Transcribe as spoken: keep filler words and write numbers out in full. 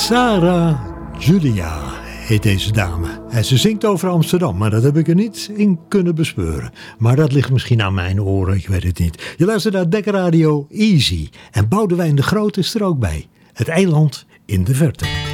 Sarah Julia heet deze dame. En ze zingt over Amsterdam, maar dat heb ik er niet in kunnen bespeuren. Maar dat ligt misschien aan mijn oren, ik weet het niet. Je luistert naar Dek Radio Easy. En Boudewijn de Groot is er ook bij. Het eiland in de verte.